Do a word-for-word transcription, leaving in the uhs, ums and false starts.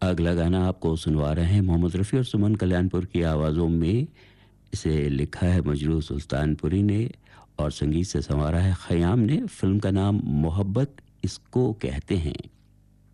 अगला गाना आपको सुनवा रहे हैं मोहम्मद रफ़ी और सुमन कल्याणपुर की आवाज़ों में। इसे लिखा है मजरू सुल्तानपुरी ने और संगीत से संवारा है ख़याम ने। फ़िल्म का नाम मोहब्बत इसको कहते हैं।